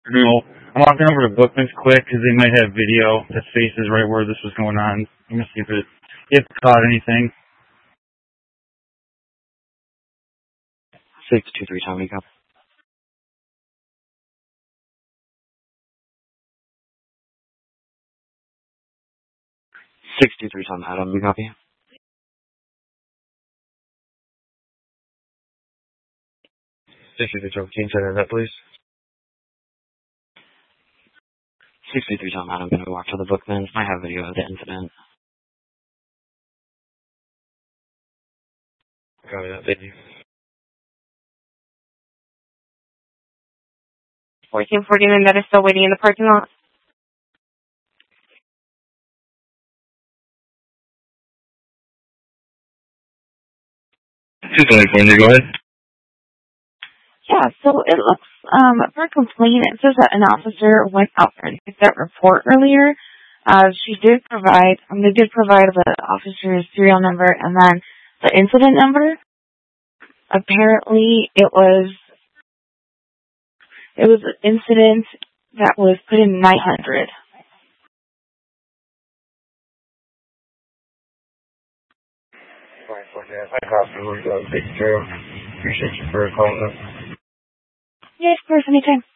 No, I'm walking over to Bookman's quick because they might have video that faces right where this was going on. I'm gonna see if it caught anything. 623 Tom, you copy? 623 Tom, Adam, you copy? 63 Tom, can you say that, please? 63 Tom, Adam, gonna walk to the Bookman's. Might have video of the incident. Copy that, thank you. 1449, that is still waiting in the parking lot. Go ahead. Yeah, so it looks, for a complaint, it says that an officer went out and did that report earlier. They did provide the officer's serial number and then the incident number. Apparently, it was an incident that was put in 900. I copy. We're going to take care of. Appreciate you for calling us. Yeah, of course, anytime.